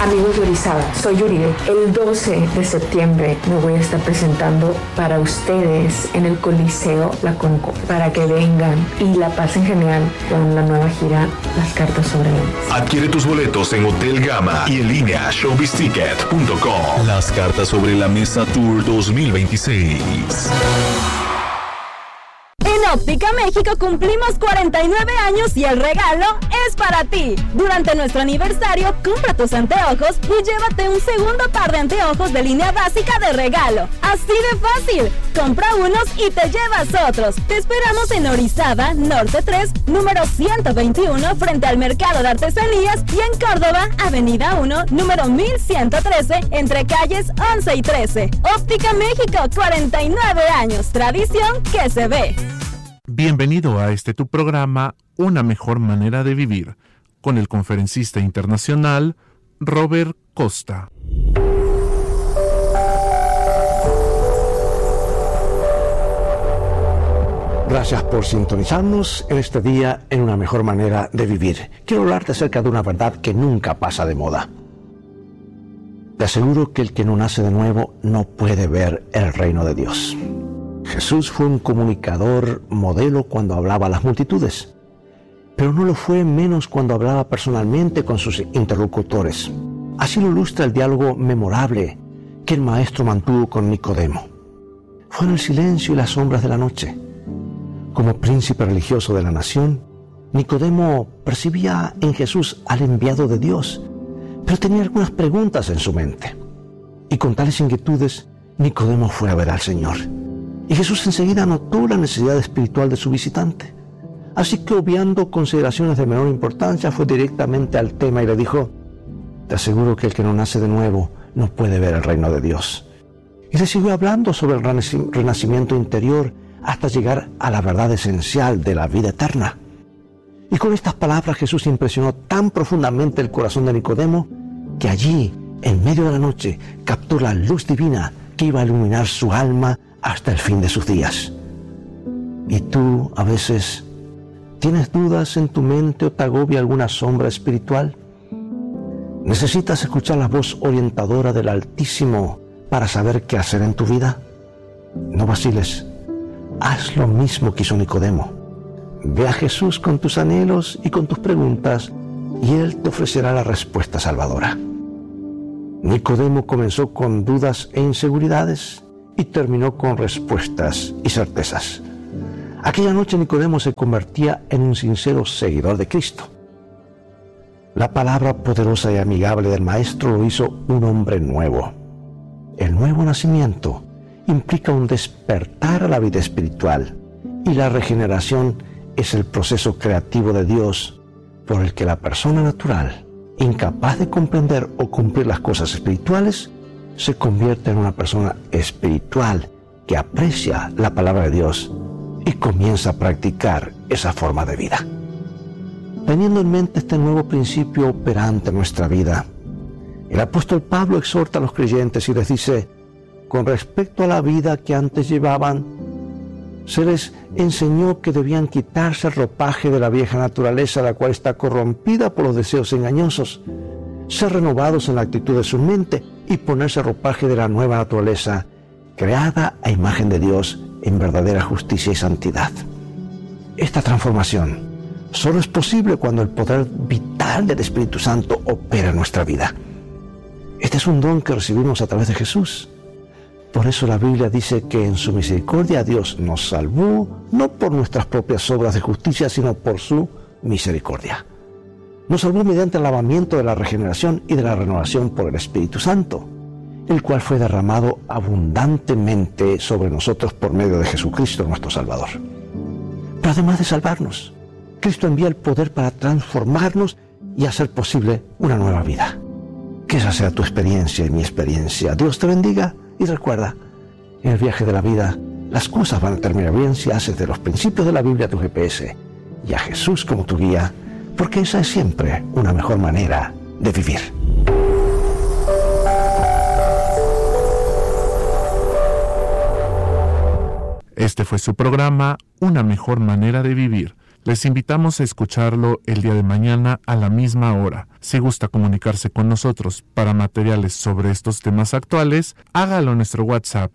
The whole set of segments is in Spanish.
Amigos de Orizaba, soy Uribe. El 12 de septiembre me voy a estar presentando para ustedes en el Coliseo La Concord, para que vengan y la pasen genial con la nueva gira Las Cartas sobre la Mesa. Adquiere tus boletos en Hotel Gama y en línea showbizticket.com. Las Cartas sobre la Mesa Tour 2026. En Óptica México cumplimos 49 años y el regalo es para ti. Durante nuestro aniversario, compra tus anteojos y llévate un segundo par de anteojos de línea básica de regalo. Así de fácil. Compra unos y te llevas otros. Te esperamos en Orizaba, Norte 3, número 121, frente al Mercado de Artesanías, y en Córdoba, Avenida 1, número 1113, entre calles 11 y 13. Óptica México, 49 años. Tradición que se ve. Bienvenido a tu programa, Una Mejor Manera de Vivir, con el conferencista internacional Robert Costa. Gracias por sintonizarnos en este día en Una Mejor Manera de Vivir. Quiero hablarte acerca de una verdad que nunca pasa de moda. Te aseguro que el que no nace de nuevo no puede ver el reino de Dios. Jesús fue un comunicador modelo cuando hablaba a las multitudes, pero no lo fue menos cuando hablaba personalmente con sus interlocutores. Así lo ilustra el diálogo memorable que el maestro mantuvo con Nicodemo. Fue en el silencio y las sombras de la noche. Como príncipe religioso de la nación, Nicodemo percibía en Jesús al enviado de Dios, pero tenía algunas preguntas en su mente. Y con tales inquietudes, Nicodemo fue a ver al Señor. Y Jesús enseguida notó la necesidad espiritual de su visitante. Así que, obviando consideraciones de menor importancia, fue directamente al tema y le dijo: te aseguro que el que no nace de nuevo no puede ver el reino de Dios. Y le siguió hablando sobre el renacimiento interior hasta llegar a la verdad esencial de la vida eterna. Y con estas palabras Jesús impresionó tan profundamente el corazón de Nicodemo que allí, en medio de la noche, captó la luz divina que iba a iluminar su alma hasta el fin de sus días. ¿Y tú, a veces, tienes dudas en tu mente o te agobia alguna sombra espiritual? ¿Necesitas escuchar la voz orientadora del Altísimo para saber qué hacer en tu vida? No vaciles. Haz lo mismo que hizo Nicodemo. Ve a Jesús con tus anhelos y con tus preguntas, y Él te ofrecerá la respuesta salvadora. Nicodemo comenzó con dudas e inseguridades y terminó con respuestas y certezas. Aquella noche Nicodemo se convertía en un sincero seguidor de Cristo. La palabra poderosa y amigable del Maestro lo hizo un hombre nuevo. El nuevo nacimiento implica un despertar a la vida espiritual, y la regeneración es el proceso creativo de Dios por el que la persona natural, incapaz de comprender o cumplir las cosas espirituales, se convierte en una persona espiritual que aprecia la palabra de Dios y comienza a practicar esa forma de vida. Teniendo en mente este nuevo principio operante en nuestra vida, el apóstol Pablo exhorta a los creyentes y les dice: con respecto a la vida que antes llevaban, se les enseñó que debían quitarse el ropaje de la vieja naturaleza, la cual está corrompida por los deseos engañosos, ser renovados en la actitud de su mente y ponerse el ropaje de la nueva naturaleza, creada a imagen de Dios en verdadera justicia y santidad. Esta transformación solo es posible cuando el poder vital del Espíritu Santo opera en nuestra vida. Este es un don que recibimos a través de Jesús. Por eso la Biblia dice que en su misericordia Dios nos salvó, no por nuestras propias obras de justicia, sino por su misericordia. Nos salvó mediante el lavamiento de la regeneración y de la renovación por el Espíritu Santo, el cual fue derramado abundantemente sobre nosotros por medio de Jesucristo, nuestro Salvador. Pero además de salvarnos, Cristo envía el poder para transformarnos y hacer posible una nueva vida. Que esa sea tu experiencia y mi experiencia. Dios te bendiga. Y recuerda, en el viaje de la vida, las cosas van a terminar bien si haces de los principios de la Biblia tu GPS y a Jesús como tu guía, porque esa es siempre una mejor manera de vivir. Este fue su programa, Una Mejor Manera de Vivir, Les invitamos a escucharlo el día de mañana a la misma hora. Si gusta comunicarse con nosotros para materiales sobre estos temas actuales, hágalo en nuestro WhatsApp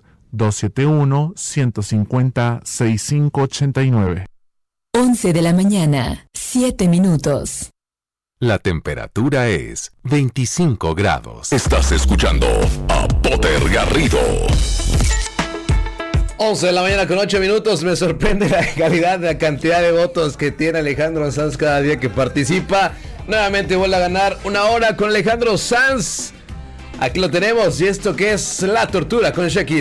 271-150-6589. 11 de la mañana, 7 minutos. La temperatura es 25 grados. Estás escuchando a Potter Garrido. 11 de la mañana con 8 minutos. Me sorprende la calidad, la cantidad de votos que tiene Alejandro Sanz cada día que participa. Nuevamente vuelve a ganar una hora con Alejandro Sanz. Aquí lo tenemos. Y esto que es La Tortura con Shakira.